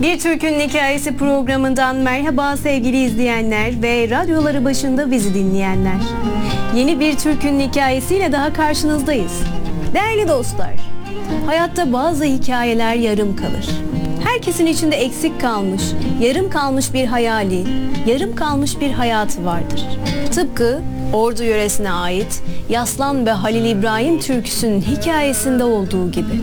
Bir Türk'ün Hikayesi programından merhaba sevgili izleyenler ve radyoları başında bizi dinleyenler. Yeni bir Türk'ün hikayesiyle daha karşınızdayız. Değerli dostlar, hayatta bazı hikayeler yarım kalır. Herkesin içinde eksik kalmış, yarım kalmış bir hayali, yarım kalmış bir hayatı vardır. Tıpkı Ordu yöresine ait Yaslan ve Halil İbrahim türküsünün hikayesinde olduğu gibi.